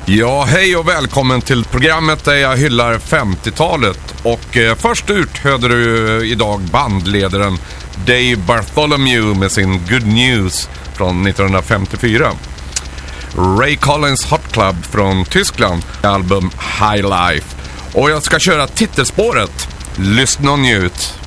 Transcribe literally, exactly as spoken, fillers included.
Ja, hej och välkommen till programmet där jag hyllar femtiotalet. Och eh, först ut hörde du idag bandledaren Dave Bartholomew med sin Good News från nittonhundrafemtiofyra. Ray Collins Hot Club från Tyskland, album High Life. Och jag ska köra titelspåret. Lyssna och njut.